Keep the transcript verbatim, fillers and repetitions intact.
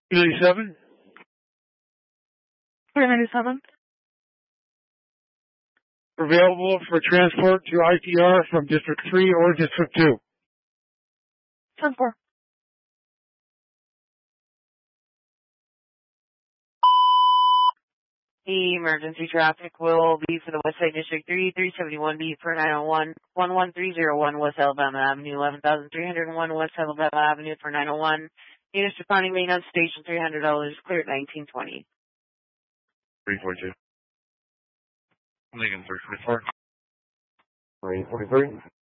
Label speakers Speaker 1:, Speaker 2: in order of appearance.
Speaker 1: ninety-seven.
Speaker 2: three ninety-seven.
Speaker 1: Available for transport to I T R from District three or District two.
Speaker 2: ten four.
Speaker 3: Emergency traffic will be for the Westside District three, three seventy-one B for nine oh one, one one three oh one West Alabama Avenue, eleven thousand three hundred one West Alabama Avenue for nine oh one. Units responding maintenance station three hundred dollars, clear at nineteen twenty.
Speaker 1: three forty-two.
Speaker 4: Lincoln three forty-four.
Speaker 1: three forty-three.